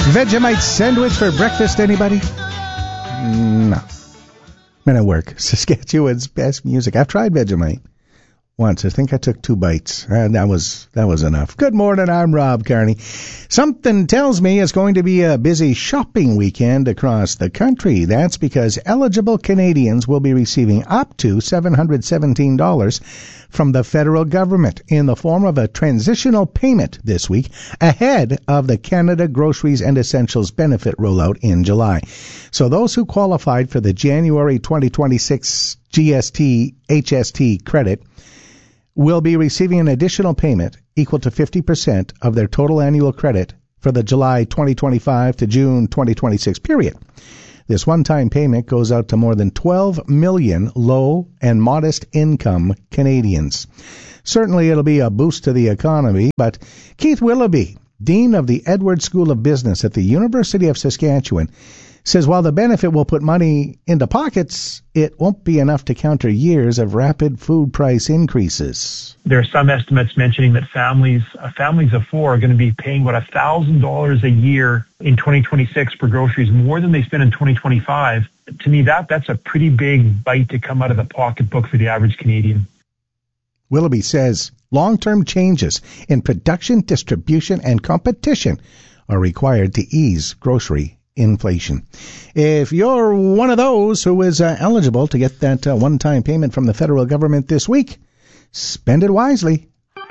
Vegemite sandwich for breakfast, anybody? No. Men at work. Saskatchewan's best music. I've tried Vegemite once. I think I took 2 bites. That was enough. Good morning, I'm Rob Carney. Something tells me it's going to be a busy shopping weekend across the country. That's because eligible Canadians will be receiving up to $717 from the federal government in the form of a transitional payment this week ahead of the Canada Groceries and Essentials benefit rollout in July. So those who qualified for the January 2026 GST HST credit will be receiving an additional payment equal to 50% of their total annual credit for the July 2025 to June 2026 period. This one-time payment goes out to more than 12 million low and modest income Canadians. Certainly it'll be a boost to the economy, but Keith Willoughby, Dean of the Edwards School of Business at the University of Saskatchewan, says while the benefit will put money into pockets, it won't be enough to counter years of rapid food price increases. There are some estimates mentioning that families of 4 are going to be paying about $1,000 a year in 2026 for groceries, more than they spend in 2025. To me, that's a pretty big bite to come out of the pocketbook for the average Canadian. Willoughby says long-term changes in production, distribution, and competition are required to ease grocery inflation. If you're one of those who is eligible to get that one-time payment from the federal government this week, spend it wisely.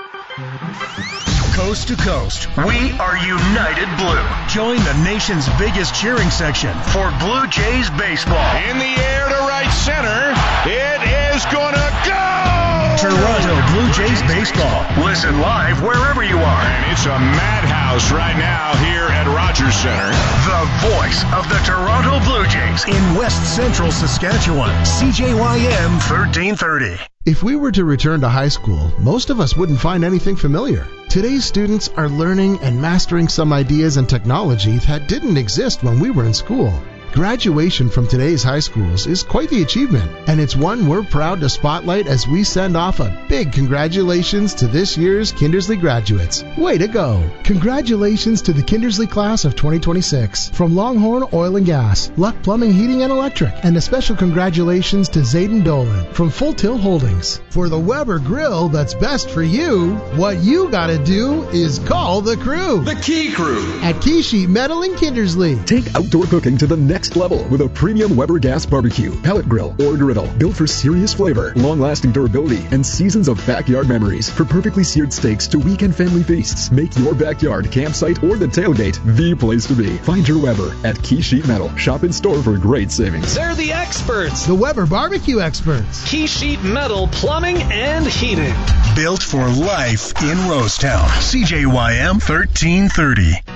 Coast to coast, we are United Blue. Join the nation's biggest cheering section for Blue Jays baseball. In the air to right center, it is gonna go! Toronto Blue Jays baseball. Listen live wherever you are. And it's a madhouse right now here at Rogers Center. The voice of the Toronto Blue Jays in West Central Saskatchewan. CJYM 1330. If we were to return to high school, most of us wouldn't find anything familiar. Today's students are learning and mastering some ideas and technology that didn't exist when we were in school. Graduation from today's high schools is quite the achievement, and it's one we're proud to spotlight as we send off a big congratulations to this year's Kindersley graduates. Way to go! Congratulations to the Kindersley class of 2026 from Longhorn Oil and Gas, Luck Plumbing, Heating and Electric, and a special congratulations to Zayden Dolan from Full Tilt Holdings. For the Weber grill that's best for you, what you gotta do is call the crew. The Key Crew at Key Sheet Metal in Kindersley. Take outdoor cooking to the next level with a premium Weber gas barbecue, pellet grill, or griddle built for serious flavor, long-lasting durability, and seasons of backyard memories. For perfectly seared steaks to weekend family feasts, make your backyard, campsite, or the tailgate the place to be. Find your Weber at Key Sheet Metal. Shop in store for great savings. They're the experts. The Weber barbecue experts. Key Sheet Metal Plumbing and Heating. Built for life in Rosetown. CJYM 1330.